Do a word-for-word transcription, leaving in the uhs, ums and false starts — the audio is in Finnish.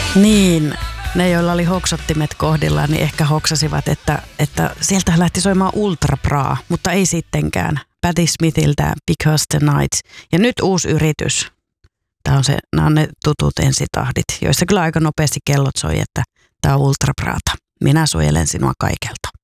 Niin, ne joilla oli hoksottimet kohdillaan, niin ehkä hoksasivat, että, että sieltä lähti soimaan Ultra Bra, mutta ei sittenkään. Patti Smithiltä Because the Night. Ja nyt uusi yritys. Tämä on se, nämä on ne tutut ensitahdit, joissa kyllä aika nopeasti kellot soi, että tämä on Ultra Brata. Minä suojelen sinua kaikelta.